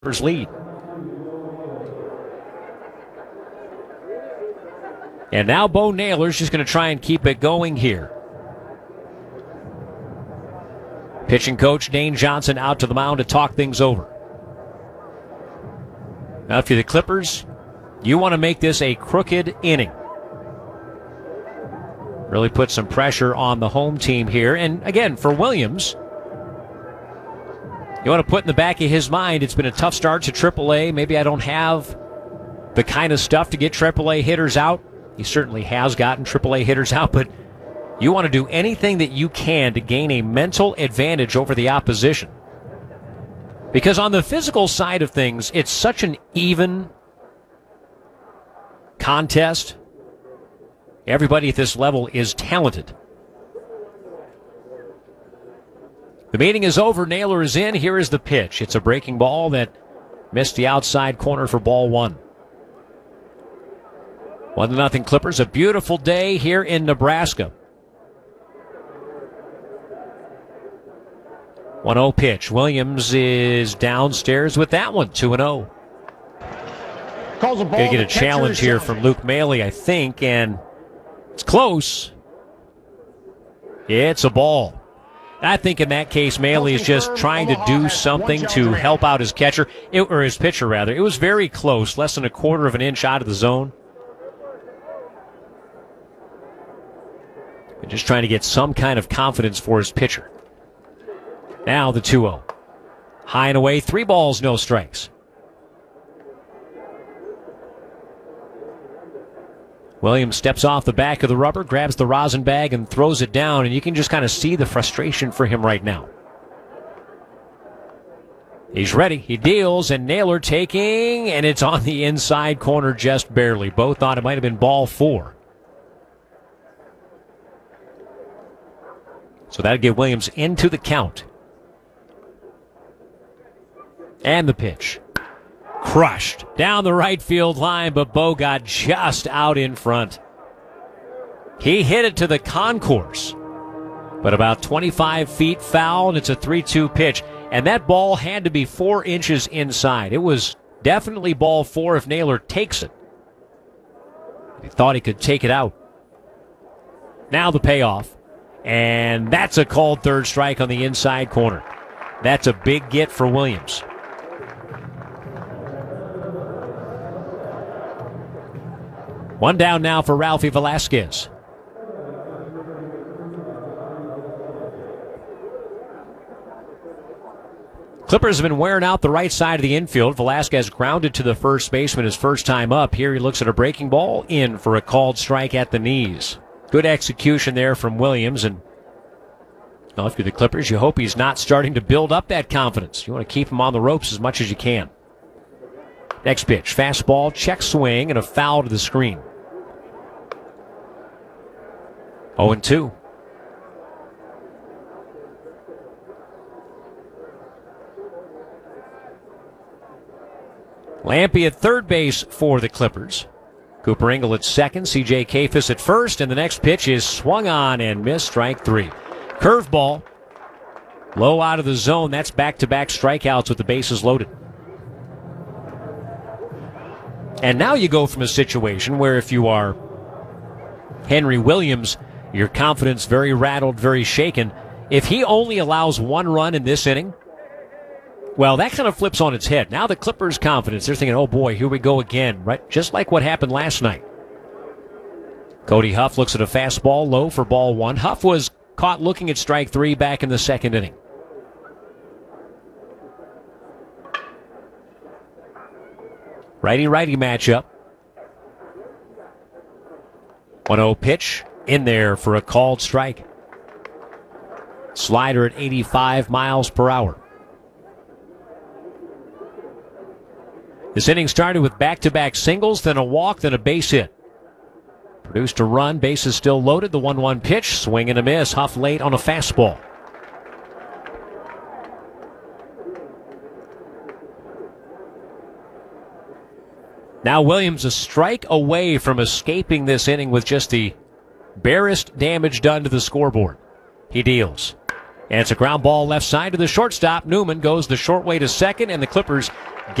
lead. And now Bo Naylor's just going to try and keep it going here. Pitching coach Dane Johnson out to the mound to talk things over. Now, if you're the Clippers, you want to make this a crooked inning. Really put some pressure on the home team here. And again, for Williams, you want to put in the back of his mind, it's been a tough start to AAA. Maybe I don't have the kind of stuff to get AAA hitters out. He certainly has gotten AAA hitters out, but you want to do anything that you can to gain a mental advantage over the opposition. Because on the physical side of things, it's such an even contest. Everybody at this level is talented. The meeting is over. Naylor is in. Here is the pitch. It's a breaking ball that missed the outside corner for ball one. 1-0 Clippers. A beautiful day here in Nebraska. 1-0 pitch. Williams is downstairs with that one. 2-0. Going to get a challenge here from Luke Maile, I think, and it's close. It's a ball. I think in that case, Maile is just trying to do something to help out his catcher, or his pitcher, rather. It was very close, less than a quarter of an inch out of the zone. And just trying to get some kind of confidence for his pitcher. Now the 2-0. High and away, 3 balls, no strikes. Williams steps off the back of the rubber, grabs the rosin bag, and throws it down, and you can just kind of see the frustration for him right now. He's ready. He deals, and Naylor taking, and it's on the inside corner just barely. Both thought it might have been ball 4. So that'll get Williams into the count. And the pitch. Crushed down the right field line, but Bo got just out in front. He hit it to the concourse, but about 25 feet foul, and it's a 3-2 pitch. And that ball had to be 4 inches inside. It was definitely ball 4 if Naylor takes it. He thought he could take it out. Now the payoff, and that's a called third strike on the inside corner. That's a big get for Williams. One down now for Ralphie Velasquez. Clippers have been wearing out the right side of the infield. Velasquez grounded to the first baseman his first time up. Here he looks at a breaking ball in for a called strike at the knees. Good execution there from Williams. And well, if you're the Clippers, you hope he's not starting to build up that confidence. You want to keep him on the ropes as much as you can. Next pitch, fastball, check swing, and a foul to the screen. 0-2. Lampe at third base for the Clippers. Cooper Engel at second, C.J. Kayfus at first, and the next pitch is swung on and missed, strike 3. Curveball, low out of the zone. That's back-to-back strikeouts with the bases loaded. And now you go from a situation where if you are Henry Williams, your confidence very rattled, very shaken. If he only allows 1 run in this inning, well, that kind of flips on its head. Now the Clippers' confidence, they're thinking, oh boy, here we go again, right? Just like what happened last night. Cody Huff looks at a fastball low for ball 1. Huff was caught looking at strike 3 back in the second inning. Righty-righty matchup. 1-0 pitch in there for a called strike. Slider at 85 miles per hour. This inning started with back-to-back singles, then a walk, then a base hit. Produced a run, bases still loaded. The 1-1 pitch, swing and a miss. Huff late on a fastball. Now Williams a strike away from escaping this inning with just the barest damage done to the scoreboard. He deals. And it's a ground ball left side to the shortstop. Newman goes the short way to second, and the Clippers